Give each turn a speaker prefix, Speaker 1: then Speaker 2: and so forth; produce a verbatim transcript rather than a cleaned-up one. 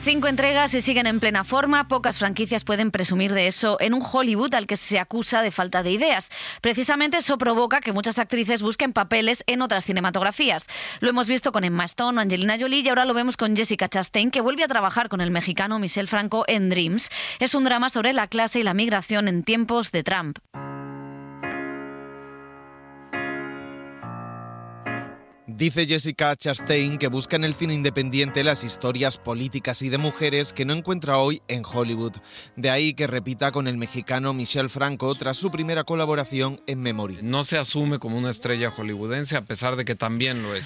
Speaker 1: Cinco entregas y siguen en plena forma. Pocas franquicias pueden presumir de eso en un Hollywood al que se acusa de falta de ideas. Precisamente eso provoca que muchas actrices busquen papeles en otras cinematografías. Lo hemos visto con Emma Stone o Angelina Jolie y ahora lo vemos con Jessica Chastain, que vuelve a trabajar con el mexicano Michel Franco en Dreams. Es un drama sobre la clase y la migración en tiempos de Trump.
Speaker 2: Dice Jessica Chastain que busca en el cine independiente las historias políticas y de mujeres que no encuentra hoy en Hollywood. De ahí que repita con el mexicano Michel Franco tras su primera colaboración en Memory.
Speaker 3: No se asume como una estrella hollywoodense, a pesar de que también lo es.